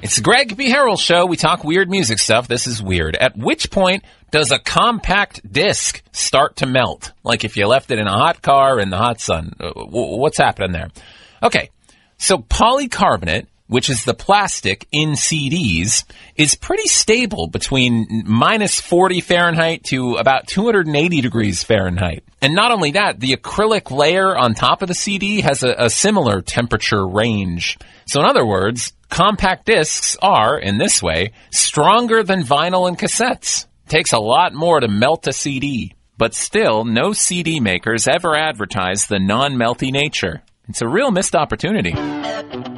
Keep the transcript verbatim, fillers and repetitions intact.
It's the Greg B. Harrell Show. We talk weird music stuff. This is weird. At which point does a compact disc start to melt? Like if you left it in a hot car in the hot sun. What's happening there? Okay, so polycarbonate, which is the plastic in C Ds, is pretty stable between minus forty Fahrenheit to about two hundred eighty degrees Fahrenheit. And not only that, the acrylic layer on top of the C D has a, a similar temperature range. So in other words, compact discs are, in this way, stronger than vinyl and cassettes. Takes a lot more to melt a C D. But still, no C D makers ever advertise the non-melty nature. It's a real missed opportunity.